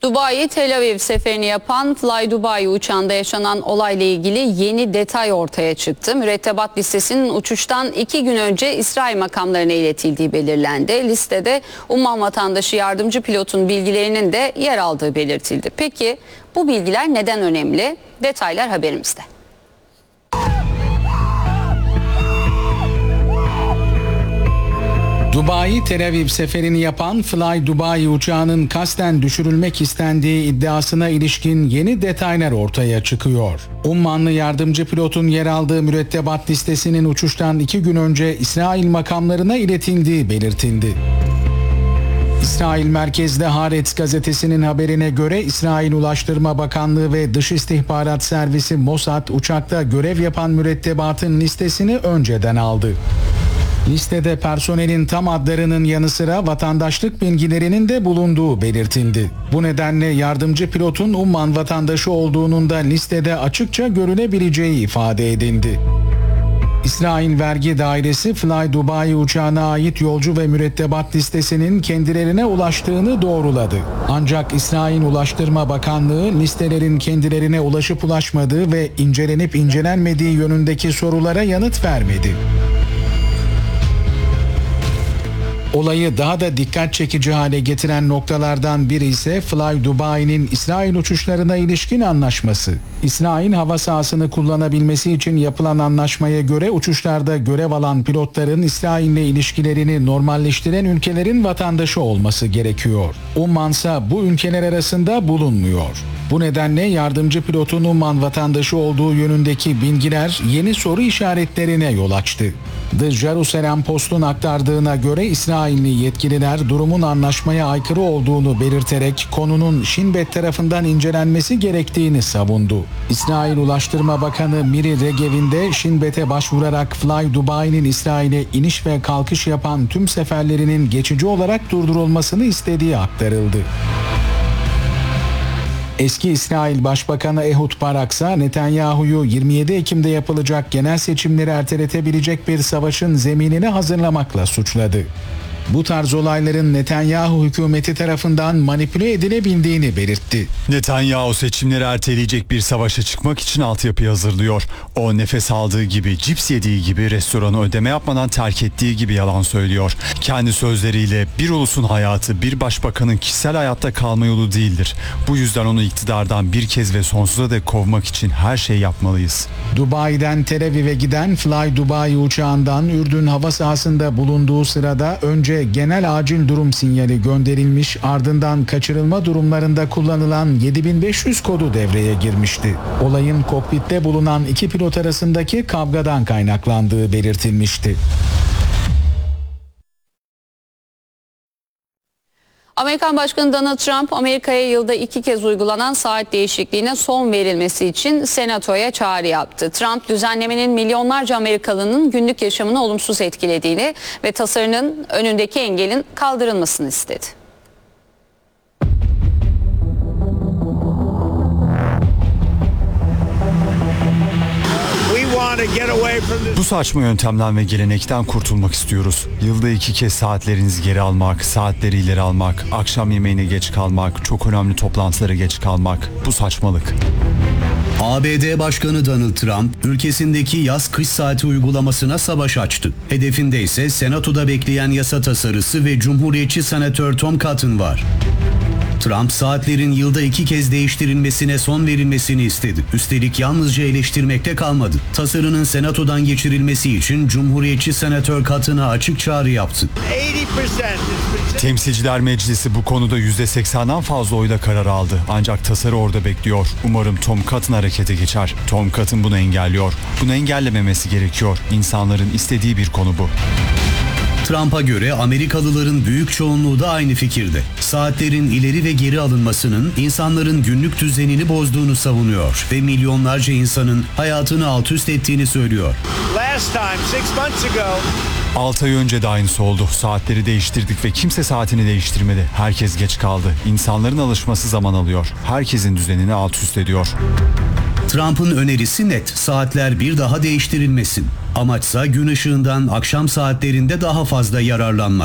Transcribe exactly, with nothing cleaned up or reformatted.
Dubai Tel Aviv seferini yapan Fly Dubai uçağında yaşanan olayla ilgili yeni detay ortaya çıktı. Mürettebat listesinin uçuştan iki gün önce İsrail makamlarına iletildiği belirlendi. Listede Umman vatandaşı yardımcı pilotun bilgilerinin de yer aldığı belirtildi. Peki bu bilgiler neden önemli? Detaylar haberimizde. Dubai Tel Aviv seferini yapan Fly Dubai uçağının kasten düşürülmek istendiği iddiasına ilişkin yeni detaylar ortaya çıkıyor. Ummanlı yardımcı pilotun yer aldığı mürettebat listesinin uçuştan iki gün önce İsrail makamlarına iletildiği belirtildi. İsrail merkezli Haaretz gazetesinin haberine göre İsrail Ulaştırma Bakanlığı ve Dış İstihbarat Servisi Mossad uçakta görev yapan mürettebatın listesini önceden aldı. Listede personelin tam adlarının yanı sıra vatandaşlık bilgilerinin de bulunduğu belirtildi. Bu nedenle yardımcı pilotun Umman vatandaşı olduğunun da listede açıkça görülebileceği ifade edildi. İsrail Vergi Dairesi Fly Dubai uçağına ait yolcu ve mürettebat listesinin kendilerine ulaştığını doğruladı. Ancak İsrail Ulaştırma Bakanlığı listelerin kendilerine ulaşıp ulaşmadığı ve incelenip incelenmediği yönündeki sorulara yanıt vermedi. Olayı daha da dikkat çekici hale getiren noktalardan biri ise Fly Dubai'nin İsrail uçuşlarına ilişkin anlaşması. İsrail hava sahasını kullanabilmesi için yapılan anlaşmaya göre uçuşlarda görev alan pilotların İsrail'le ilişkilerini normalleştiren ülkelerin vatandaşı olması gerekiyor. Umman ise bu ülkeler arasında bulunmuyor. Bu nedenle yardımcı pilotun Umman vatandaşı olduğu yönündeki bilgiler yeni soru işaretlerine yol açtı. The Jerusalem Post'un aktardığına göre İsrailli yetkililer durumun anlaşmaya aykırı olduğunu belirterek konunun Shin Bet tarafından incelenmesi gerektiğini savundu. İsrail Ulaştırma Bakanı Miri Regev'in de Shin Bet'e başvurarak Fly Dubai'nin İsrail'e iniş ve kalkış yapan tüm seferlerinin geçici olarak durdurulmasını istediği aktarıldı. Eski İsrail Başbakanı Ehud Barak ise Netanyahu'yu yirmi yedi Ekim'de yapılacak genel seçimleri erteletebilecek bir savaşın zeminini hazırlamakla suçladı. Bu tarz olayların Netanyahu hükümeti tarafından manipüle edilebildiğini belirtti. Netanyahu seçimleri erteleyecek bir savaşa çıkmak için altyapıyı hazırlıyor. O nefes aldığı gibi, cips yediği gibi, restoranı ödeme yapmadan terk ettiği gibi yalan söylüyor. Kendi sözleriyle bir ulusun hayatı bir başbakanın kişisel hayatta kalma yolu değildir. Bu yüzden onu iktidardan bir kez ve sonsuza dek kovmak için her şeyi yapmalıyız. Dubai'den Tel Aviv'e giden Fly Dubai uçağından Ürdün hava sahasında bulunduğu sırada önce genel acil durum sinyali gönderilmiş, ardından kaçırılma durumlarında kullanılan yedi bin beş yüz kodu devreye girmişti. Olayın kokpitte bulunan iki pilot arasındaki kavgadan kaynaklandığı belirtilmişti. Amerikan Başkanı Donald Trump, Amerika'ya yılda iki kez uygulanan saat değişikliğine son verilmesi için Senato'ya çağrı yaptı. Trump, düzenlemenin milyonlarca Amerikalının günlük yaşamını olumsuz etkilediğini ve tasarının önündeki engelin kaldırılmasını istedi. Bu saçma yöntemden ve gelenekten kurtulmak istiyoruz. Yılda iki kez saatlerinizi geri almak, saatleri ileri almak, akşam yemeğine geç kalmak, çok önemli toplantılara geç kalmak. Bu saçmalık. A B D Başkanı Donald Trump, ülkesindeki yaz-kış saati uygulamasına savaş açtı. Hedefinde ise Senato'da bekleyen yasa tasarısı ve Cumhuriyetçi Senatör Tom Cotton var. Trump saatlerin yılda iki kez değiştirilmesine son verilmesini istedi. Üstelik yalnızca eleştirmekte kalmadı. Tasarının Senato'dan geçirilmesi için Cumhuriyetçi Senatör Cotton'a açık çağrı yaptı. Temsilciler Meclisi bu konuda yüzde seksenden fazla oyla karar aldı. Ancak tasarı orada bekliyor. Umarım Tom Cotton harekete geçer. Tom Cotton bunu engelliyor. Bunu engellememesi gerekiyor. İnsanların istediği bir konu bu. Trump'a göre Amerikalıların büyük çoğunluğu da aynı fikirde. Saatlerin ileri ve geri alınmasının insanların günlük düzenini bozduğunu savunuyor ve milyonlarca insanın hayatını alt üst ettiğini söylüyor. altı ay önce de aynısı oldu. Saatleri değiştirdik ve kimse saatini değiştirmedi. Herkes geç kaldı. İnsanların alışması zaman alıyor. Herkesin düzenini alt üst ediyor. Trump'ın önerisi net. Saatler bir daha değiştirilmesin. Amaçsa gün ışığından akşam saatlerinde daha fazla yararlanmak.